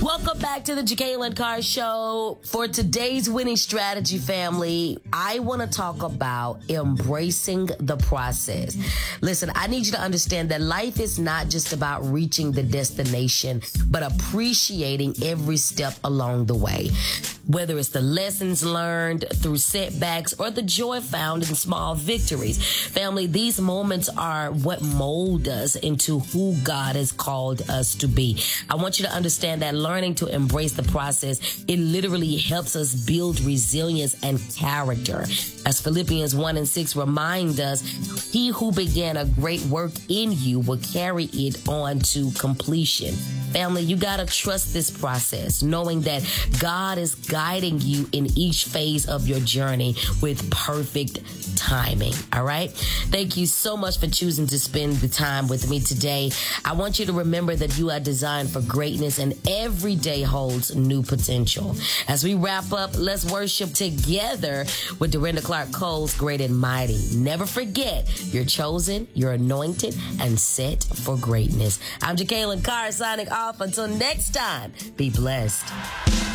Welcome back to the Jacqueline Carr Show. For today's winning strategy, family, I want to talk about embracing the process. Listen, I need you to understand that life is not just about reaching the destination, but appreciating every step along the way. Whether it's the lessons learned through setbacks or the joy found in small victories. Family, these moments are what mold us into who God has called us to be. I want you to understand that learning to embrace the process, it literally helps us build resilience and character. As Philippians 1:6 remind us, he who began a great work in you will carry it on to completion. Family, you got to trust this process, knowing that God is guiding you in each phase of your journey with perfect timing. All right. Thank you so much for choosing to spend the time with me today. I want you to remember that you are designed for greatness and every day holds new potential. As we wrap up, let's worship together with Dorinda Clark Cole's Great and Mighty. Never forget, you're chosen, you're anointed, and set for greatness. I'm Jacqueline Carr signing off. Until next time, be blessed.